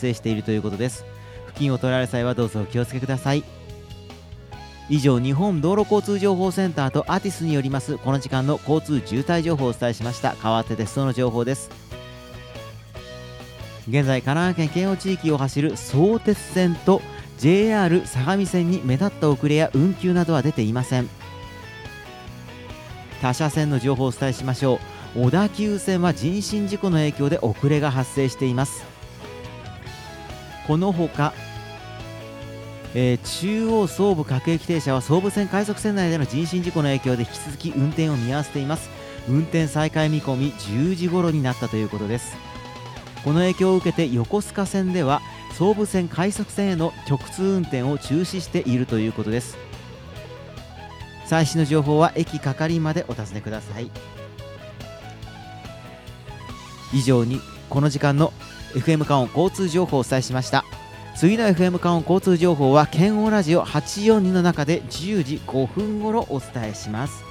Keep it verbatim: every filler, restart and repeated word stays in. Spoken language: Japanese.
生しているということです。付近を通られる際はどうぞお気をつけください。以上、日本道路交通情報センターとアティスによりますこの時間の交通渋滞情報をお伝えしました。変わって鉄道の情報です。現在、神奈川県県央地域を走る相鉄線と ジェイアール 相模線に目立った遅れや運休などは出ていません。他車線の情報をお伝えしましょう。小田急線は人身事故の影響で遅れが発生しています。このほか、えー、中央総武各駅停車は総武線快速線内での人身事故の影響で引き続き運転を見合わせています。運転再開見込みじゅうじ頃になったということです。この影響を受けて横須賀線では総武線快速線への直通運転を中止しているということです。最新の情報は駅係までお尋ねください。以上にこの時間の エフエム カオン交通情報をお伝えしました。次の エフエム カオン交通情報は県央ラジオはちよんにの中でじゅうじごふん頃お伝えします。